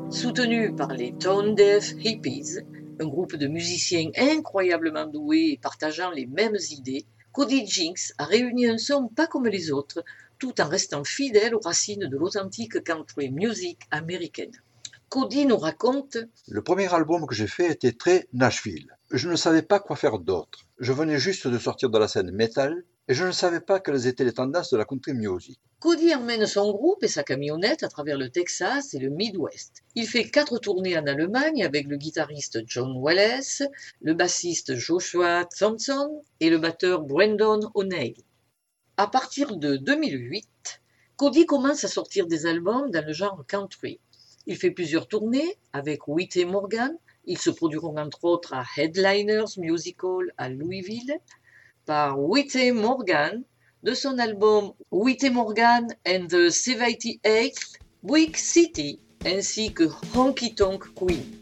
Soutenu par les Tone Deaf Hippies, un groupe de musiciens incroyablement doués et partageant les mêmes idées, Cody Jinks a réuni un son pas comme les autres, tout en restant fidèle aux racines de l'authentique country music américaine. Cody nous raconte: Le premier album que j'ai fait était très Nashville. Je ne savais pas quoi faire d'autre. Je venais juste de sortir de la scène metal et je ne savais pas quelles étaient les tendances de la country music. Cody emmène son groupe et sa camionnette à travers le Texas et le Midwest. Il fait 4 tournées en Allemagne avec le guitariste John Wallace, le bassiste Joshua Thompson et le batteur Brandon O'Neill. À partir de 2008, Cody commence à sortir des albums dans le genre country. Il fait plusieurs tournées avec Whitey Morgan. Ils se produiront entre autres à Headliners Music Hall à Louisville par Whitey Morgan de son album Whitey Morgan and the 78th Brick City ainsi que Honky Tonk Queen.